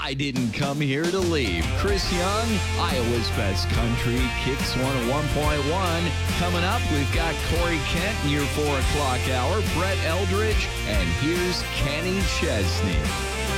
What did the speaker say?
I didn't come here to leave. Chris Young, Iowa's Best Country, Kicks 101.1. Coming up, we've got Corey Kent in your 4 o'clock hour, Brett Eldridge, and here's Kenny Chesney.